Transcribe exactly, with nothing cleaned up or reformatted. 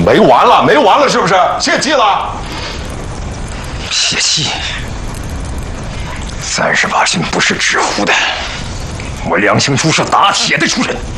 没完了，没完了，是不是？泄气了？ 泄气？三十八身不是纸糊的，我梁兴初是打铁的出身。